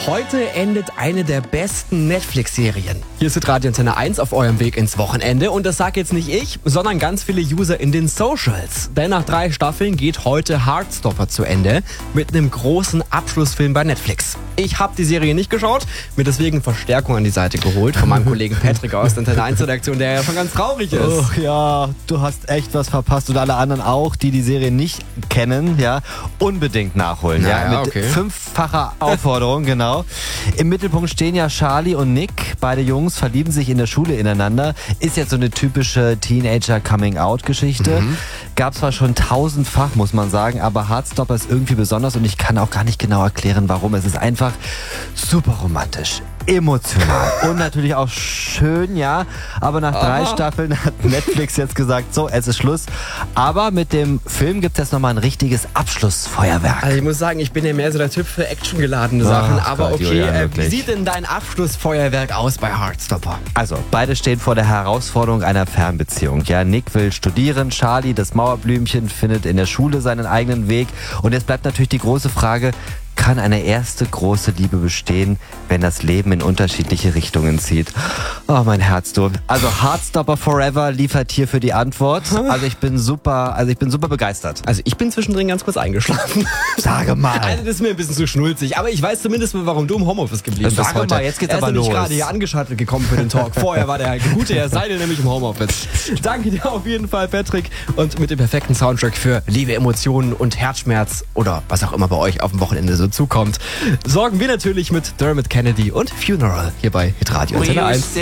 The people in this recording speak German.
Heute endet eine der besten Netflix-Serien. Hier ist Radio Antenne 1 auf eurem Weg ins Wochenende. Und das sag jetzt nicht ich, sondern ganz viele User in den Socials. Denn nach 3 Staffeln geht heute Heartstopper zu Ende mit einem großen Abschlussfilm bei Netflix. Ich habe die Serie nicht geschaut, mir deswegen Verstärkung an die Seite geholt von meinem Kollegen Patrick aus der Antenne 1 Redaktion, der ja schon ganz traurig ist. Oh ja, du hast echt was verpasst und alle anderen auch, die Serie nicht kennen, ja, unbedingt nachholen. Mit 5-facher Aufforderung, genau. Im Mittelpunkt stehen ja Charlie und Nick. Beide Jungs verlieben sich in der Schule ineinander. Ist jetzt so eine typische Teenager-Coming-out-Geschichte. Gab zwar schon 1000-fach, muss man sagen, aber Heartstopper ist irgendwie besonders und ich kann auch gar nicht genau erklären, warum. Es ist einfach super romantisch, emotional und natürlich auch schön, ja. Aber nach 3 Staffeln hat Netflix jetzt gesagt, so, es ist Schluss. Aber mit dem Film gibt es jetzt nochmal ein richtiges Abschlussfeuerwerk. Also ich muss sagen, ich bin ja mehr so der Typ für actiongeladene Sachen. Aber Gott, okay, Julian, wie sieht denn dein Abschlussfeuerwerk aus bei Heartstopper? Also, beide stehen vor der Herausforderung einer Fernbeziehung. Ja, Nick will studieren, Charlie, das Mauerblümchen, findet in der Schule seinen eigenen Weg. Und jetzt bleibt natürlich die große Frage, kann eine erste große Liebe bestehen, wenn das Leben in unterschiedliche Richtungen zieht? Oh, mein Herz, du. Also Heartstopper Forever liefert hierfür die Antwort. Also ich bin super begeistert. Also ich bin zwischendrin ganz kurz eingeschlafen. Sage mal. Also das ist mir ein bisschen zu schnulzig, aber ich weiß zumindest mal, warum du im Homeoffice geblieben bist Sag heute. mal, jetzt geht's er ist aber nämlich los. gerade hier angeschaltet gekommen für den Talk. Vorher war der gute Herr Seidel nämlich im Homeoffice. Danke dir auf jeden Fall, Patrick. Und mit dem perfekten Soundtrack für Liebe, Emotionen und Herzschmerz oder was auch immer bei euch auf dem Wochenende so zukommt, sorgen wir natürlich mit Dermot Kennedy und Funeral hier bei Hitradio Antenne 1.